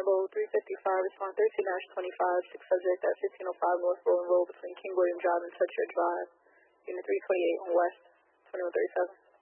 Bravo 355, respond 13-25, 6 subject at 1505 North Rolling Road between King William Drive and Churchill Drive. Unit 328 on West, 2137.